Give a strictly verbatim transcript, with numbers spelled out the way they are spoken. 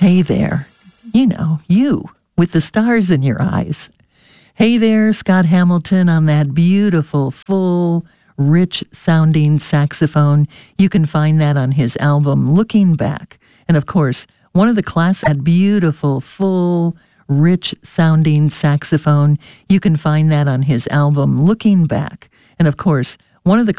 Hey there, you know, you with the stars in your eyes. Hey there, Scott Hamilton on that beautiful, full, rich sounding saxophone. You can find that on his album Looking Back. And of course, one of the class that beautiful, full, rich sounding saxophone. You can find that on his album Looking Back. And of course, one of the